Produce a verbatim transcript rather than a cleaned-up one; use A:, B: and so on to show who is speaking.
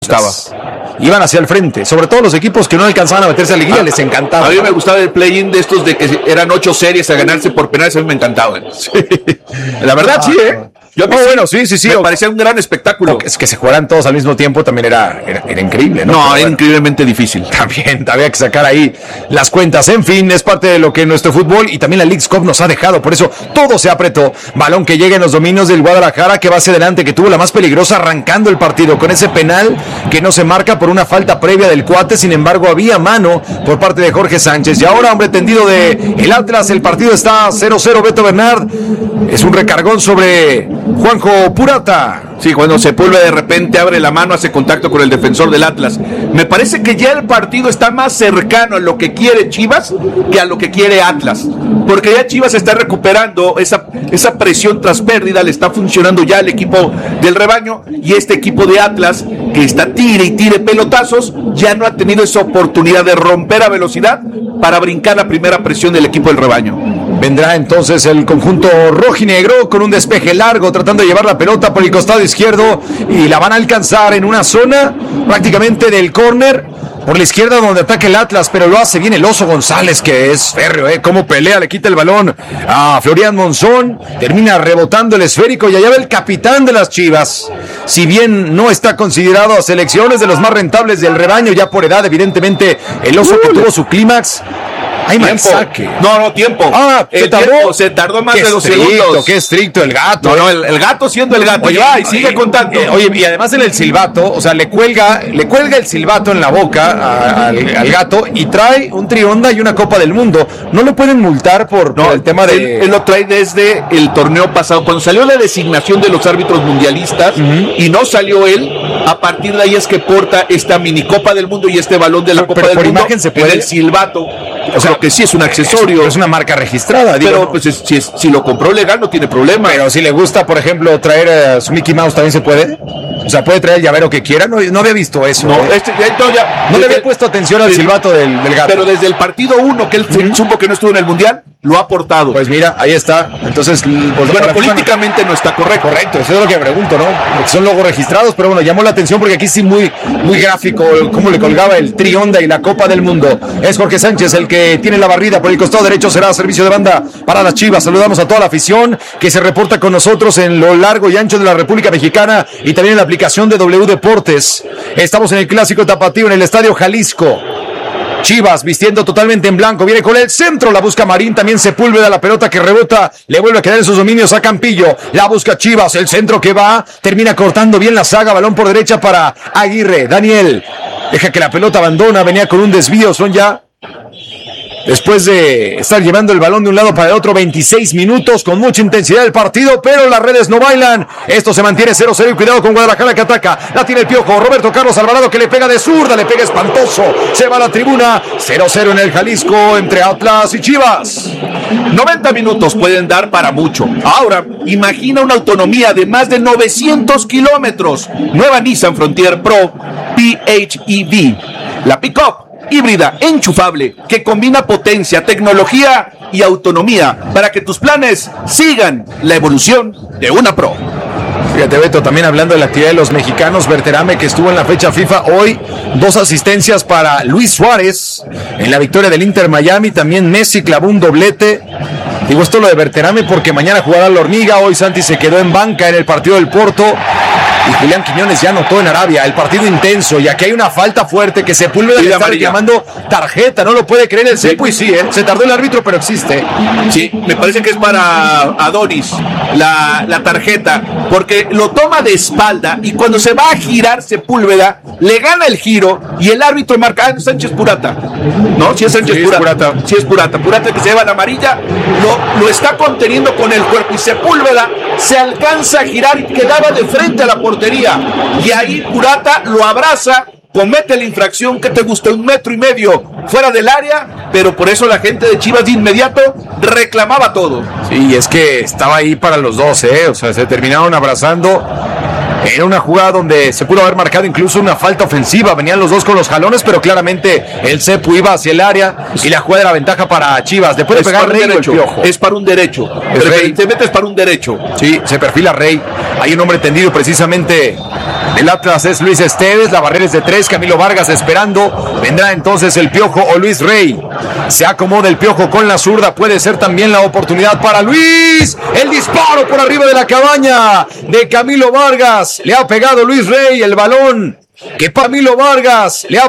A: gustaba.
B: Iban hacia el frente, sobre todo los equipos que no alcanzaban a meterse a la liguilla,
A: a,
B: les encantaba.
A: A mí me gustaba el play-in de estos de que eran ocho series a ganarse por penales, a mí me encantaba. Sí. La verdad, ah, sí, ¿eh? Yo
B: oh, sí, bueno, sí, sí, sí.
A: Me
B: o,
A: parecía un gran espectáculo.
B: Es que se jugaran todos al mismo tiempo también era, era, era increíble, ¿no?
A: No,
B: Pero
A: era
B: bueno,
A: increíblemente difícil.
B: También había que sacar ahí las cuentas. En fin, es parte de lo que nuestro fútbol y también la Leagues Cup nos ha dejado. Por eso todo se apretó. Balón que llega en los dominios del Guadalajara, que va hacia adelante, que tuvo la más peligrosa arrancando el partido con ese penal que no se marca por una falta previa del cuate. Sin embargo, había mano por parte de Jorge Sánchez. Y ahora, hombre tendido de el Atlas, el partido está cero cero. Beto Bernard es un recargón sobre Juanjo Purata.
A: Sí, cuando Sepúlveda de repente abre la mano, hace contacto con el defensor del Atlas. Me parece que ya el partido está más cercano a lo que quiere Chivas que a lo que quiere Atlas. Porque ya Chivas está recuperando esa, esa presión tras pérdida, le está funcionando ya al equipo del rebaño. Y este equipo de Atlas, que está tire y tire pelotazos, ya no ha tenido esa oportunidad de romper a velocidad para brincar la primera presión del equipo del rebaño.
B: Vendrá entonces el conjunto rojinegro con un despeje largo, tratando de llevar la pelota por el costado izquierdo y la van a alcanzar en una zona prácticamente del córner por la izquierda donde ataca el Atlas, pero lo hace bien el Oso González, que es férreo, ¿eh? Cómo pelea, le quita el balón a Florian Monzón, termina rebotando el esférico y allá va el capitán de las Chivas. Si bien no está considerado a selecciones de los más rentables del rebaño, ya por edad, evidentemente, el Oso que tuvo su clímax. Hay
A: tiempo.
B: Saque.
A: No, no, tiempo.
B: Ah,
A: el
B: tardó?
A: tiempo se tardó más
B: qué
A: de dos
B: estricto,
A: segundos.
B: Qué estricto el gato.
A: No, no, el, el gato siendo el gato.
B: Oye,
A: va y sigue contando.
B: Eh, oye, y además en el silbato, o sea, le cuelga, le cuelga el silbato en la boca a, al, al gato y trae un trionda y una Copa del Mundo. No lo pueden multar por,
A: no,
B: por el tema de.
A: Él, él lo trae desde el torneo pasado. Cuando salió la designación de los árbitros mundialistas uh-huh. y no salió él, a partir de ahí es que porta esta mini Copa del Mundo y este balón de la
B: pero,
A: Copa
B: pero
A: del
B: por
A: Mundo.
B: Imagen se puede.
A: En el silbato. O sea, que sí es un accesorio.
B: Es, es una marca registrada. Digo,
A: pero
B: no.
A: pues es, si, es, si lo compró legal no tiene problema.
B: Pero si le gusta, por ejemplo, traer uh, su Mickey Mouse, ¿también se puede? O sea, ¿puede traer el llavero que quiera? No, no había visto eso.
A: No,
B: ¿eh?
A: este, esto ya,
B: no le había puesto atención al silbato del, del gato.
A: Pero desde el partido uno, que él uh-huh. supo que no estuvo en el Mundial, lo ha aportado.
B: Pues mira, ahí está. Entonces,
A: pues, bueno, políticamente no está correcto.
B: Correcto, eso es lo que pregunto, ¿no? Porque son logos registrados, pero bueno, llamó la atención porque aquí sí muy, muy gráfico cómo le colgaba el trionda y la Copa del Mundo. Es Jorge Sánchez el que tiene la barrida por el costado derecho, será servicio de banda para las Chivas. Saludamos a toda la afición que se reporta con nosotros en lo largo y ancho de la República Mexicana y también en la aplicación de W Deportes. Estamos en el Clásico Tapatío en el Estadio Jalisco. Chivas vistiendo totalmente en blanco, viene con el centro, la busca Marín, también Sepúlveda, la pelota que rebota, le vuelve a quedar en sus dominios a Campillo, la busca Chivas, el centro que va, termina cortando bien la saga, balón por derecha para Aguirre, Daniel, deja que la pelota abandona, venía con un desvío, son ya... Después de estar llevando el balón de un lado para el otro, veintiséis minutos con mucha intensidad el partido, pero las redes no bailan. Esto se mantiene cero cero y cuidado con Guadalajara que ataca. La tiene el Piojo, Roberto Carlos Alvarado que le pega de zurda, le pega espantoso. Se va a la tribuna, cero cero en el Jalisco entre Atlas y Chivas.
A: noventa minutos pueden dar para mucho. Ahora, imagina una autonomía de más de novecientos kilómetros. Nueva Nissan Frontier Pro P H E V. La pick-up híbrida, enchufable, que combina potencia, tecnología y autonomía para que tus planes sigan la evolución de una Pro.
B: Fíjate, Beto, también hablando de la actividad de los mexicanos, Berterame, que estuvo en la fecha FIFA hoy, dos asistencias para Luis Suárez en la victoria del Inter Miami, también Messi clavó un doblete. Digo esto lo de Berterame porque mañana jugará la Hormiga, hoy Santi se quedó en banca en el partido del Porto. Y Julián Quiñones ya anotó en Arabia, el partido intenso, y aquí hay una falta fuerte que Sepúlveda le está reclamando tarjeta, no lo puede creer el Cepo, y sí, ¿eh? Se tardó el árbitro, pero existe.
A: Sí, me parece que es para Adonis la, la tarjeta, porque lo toma de espalda, y cuando se va a girar Sepúlveda, le gana el giro, y el árbitro marca, ah, Sánchez Purata, ¿no? Si es Sánchez sí, Purata, es Purata, sí es Purata, Purata que se lleva la amarilla, lo, lo está conteniendo con el cuerpo, y Sepúlveda se alcanza a girar y quedaba de frente a la portería, y ahí Purata lo abraza, comete la infracción que te gusta, un metro y medio fuera del área, pero por eso la gente de Chivas de inmediato reclamaba todo.
B: Sí, es que estaba ahí para los dos, ¿eh? O sea, se terminaron abrazando. Era una jugada donde se pudo haber marcado incluso una falta ofensiva. Venían los dos con los jalones, pero claramente el Cepu iba hacia el área y la jugada era ventaja para Chivas. Después de pegar Rey,
A: derecho, es para un derecho. Preferentemente es para un derecho.
B: Sí, se perfila Rey. Hay un hombre tendido precisamente. El Atlas es Luis Esteves, la barrera es de tres, Camilo Vargas esperando. Vendrá entonces el Piojo o Luis Rey. Se acomoda el Piojo con la zurda. Puede ser también la oportunidad para Luis. El disparo por arriba de la cabaña de Camilo Vargas. Le ha pegado Luis Rey el balón que Camilo Vargas le ha